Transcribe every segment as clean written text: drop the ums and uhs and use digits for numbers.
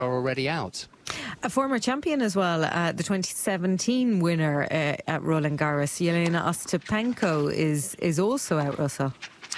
are already out. A former champion as well, the 2017 winner at Roland Garros, Jelena Ostapenko, is also out, Russell.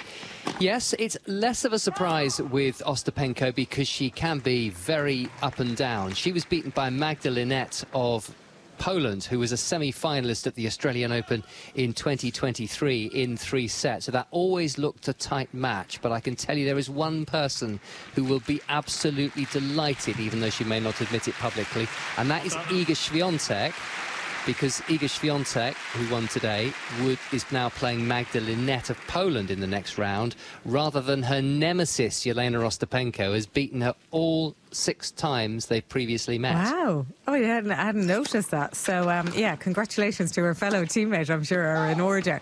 Yes, it's less of a surprise with Ostapenko because she can be very up and down. She was beaten by Magda Linette of Poland, who was a semi-finalist at the Australian Open in 2023 in 3 sets. So that always looked a tight match, but I can tell you there is one person who will be absolutely delighted, even though she may not admit it publicly, and that is Iga Świątek, because Iga Świątek, who won today, is now playing Magda Linette of Poland in the next round, rather than her nemesis, Jelena Ostapenko, has beaten her all 6 times they've previously met. Wow. Oh, I hadn't noticed that. So, yeah, congratulations to her fellow teammate, I'm sure, are in order.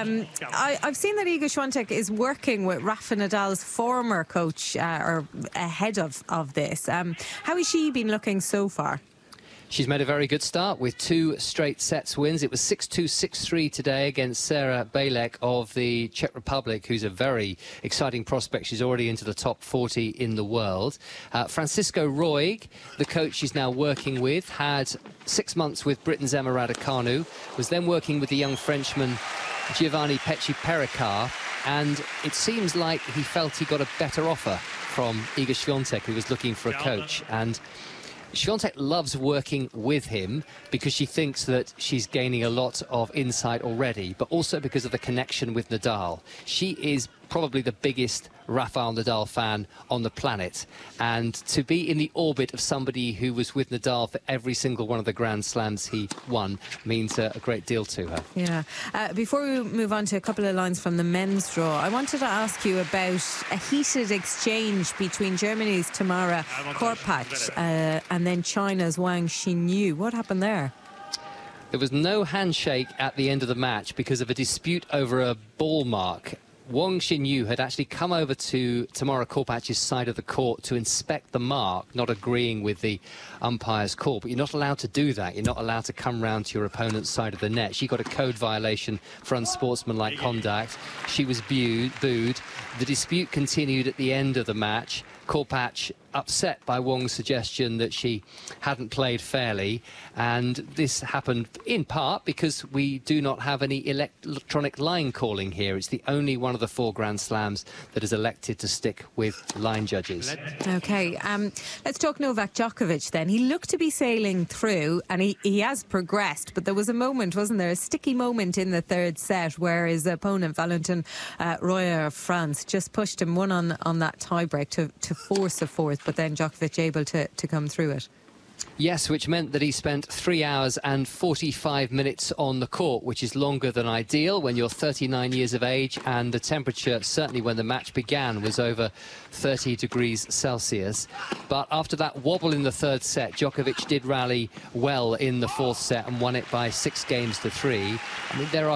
I've seen that Iga Świątek is working with Rafa Nadal's former coach, or ahead of this. How has she been looking so far? She's made a very good start with 2 straight sets wins. It was 6-2, 6-3 today against Sarah Bejlek of the Czech Republic, who's a very exciting prospect. She's already into the top 40 in the world. Francisco Roig, the coach she's now working with, had 6 months with Britain's Emma Raducanu, was then working with the young Frenchman Giovanni Pecci-Pericard, and it seems like he felt he got a better offer from Iga Świątek, who was looking for a coach. And Świątek loves working with him because she thinks that she's gaining a lot of insight already, but also because of the connection with Nadal. She is probably the biggest Rafael Nadal fan on the planet, and to be in the orbit of somebody who was with Nadal for every single one of the Grand Slams he won means a great deal to her. Yeah. Before we move on to a couple of lines from the men's draw, I wanted to ask you about a heated exchange between Germany's Tamara Korpach and then China's Wang Xinyu. What happened there? There was no handshake at the end of the match because of a dispute over a ball mark. Wang Xinyu had actually come over to Tamara Korpach's side of the court to inspect the mark, not agreeing with the umpire's call. But you're not allowed to do that. You're not allowed to come round to your opponent's side of the net. She got a code violation for unsportsmanlike conduct. She was booed. The dispute continued at the end of the match. Korpach upset by Wang's suggestion that she hadn't played fairly, and this happened in part because we do not have any electronic line calling here. It's the only one of the 4 Grand Slams that is elected to stick with line judges. OK, let's talk Novak Djokovic then. He looked to be sailing through, and he has progressed, but there was a moment, wasn't there, a sticky moment in the 3rd set where his opponent, Valentin Royer of France, just pushed him one on that tiebreak to force a 4th, but then Djokovic able to come through it. Yes, which meant that he spent 3 hours and 45 minutes on the court, which is longer than ideal when you're 39 years of age, and the temperature, certainly when the match began, was over 30 degrees Celsius. But after that wobble in the 3rd set, Djokovic did rally well in the 4th set and won it by 6 games to 3. I mean, there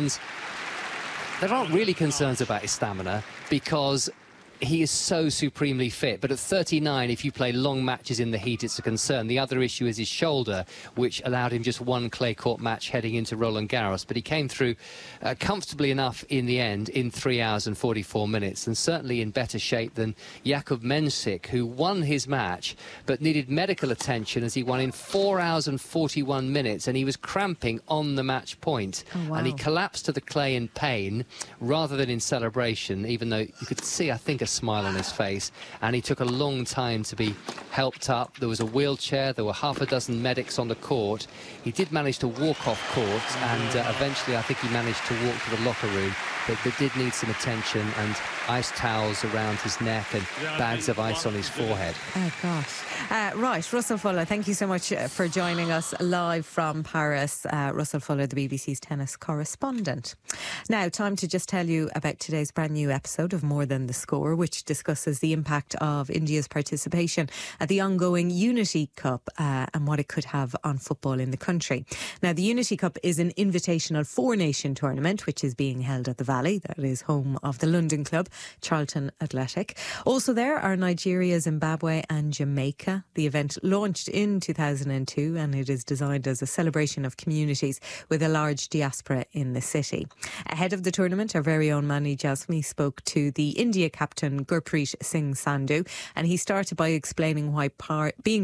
aren't really concerns about his stamina because he is so supremely fit, but at 39, if you play long matches in the heat, it's a concern. The other issue is his shoulder, which allowed him just 1 clay court match heading into Roland Garros. But he came through comfortably enough in the end in 3 hours and 44 minutes, and certainly in better shape than Jakub Mensik, who won his match but needed medical attention as he won in 4 hours and 41 minutes, and he was cramping on the match point. Oh, wow. And he collapsed to the clay in pain rather than in celebration, even though you could see, I think, a smile on his face, and he took a long time to be helped up. There was a wheelchair, there were half a dozen medics on the court. He did manage to walk off court, and eventually I think he managed to walk to the locker room, but did need some attention and ice towels around his neck and bags of ice on his forehead. Oh gosh. Right, Russell Fuller, thank you so much for joining us live from Paris. Russell Fuller, the BBC's tennis correspondent. Now, time to just tell you about today's brand new episode of More Than the Score, which discusses the impact of India's participation at the ongoing Unity Cup and what it could have on football in the country. Now, the Unity Cup is an invitational 4-nation tournament which is being held at the Valley, that is home of the London club, Charlton Athletic. Also there are Nigeria, Zimbabwe and Jamaica. The event launched in 2002 and it is designed as a celebration of communities with a large diaspora in the city. Ahead of the tournament, our very own Mani Jasmi spoke to the India captain Gurpreet Singh Sandhu, and he started by explaining why being